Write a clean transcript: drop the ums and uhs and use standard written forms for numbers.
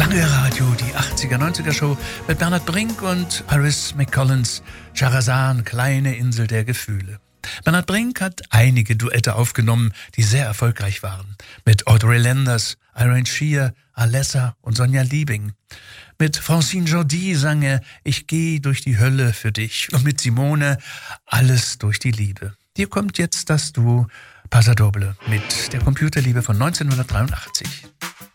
Lange Radio, die 80er, 90er Show mit Bernhard Brink und Paris McCollins, Charazan, kleine Insel der Gefühle. Bernhard Brink hat einige Duette aufgenommen, die sehr erfolgreich waren. Mit Audrey Landers, Irene Shear, Alessa und Sonja Liebing. Mit Francine Jordi sang er Ich geh durch die Hölle für dich. Und mit Simone Alles durch die Liebe. Hier kommt jetzt das Duo Pasadoble mit der Computerliebe von 1983.